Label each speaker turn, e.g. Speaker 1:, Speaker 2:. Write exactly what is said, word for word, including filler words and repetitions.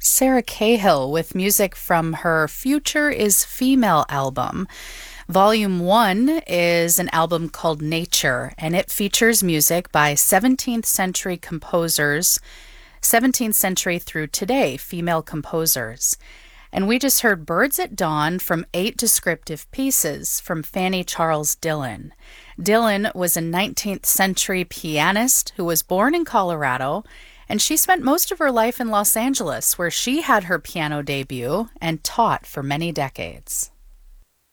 Speaker 1: Sarah Cahill with music from her Future is Female album. Volume one is an album called Nature, and it features music by seventeenth century composers, seventeenth century through today, female composers. And we just heard Birds at Dawn from Eight Descriptive Pieces from Fanny Charles Dillon. Dillon was a nineteenth century pianist who was born in Colorado, and she spent most of her life in Los Angeles, where she had her piano debut and taught for many decades.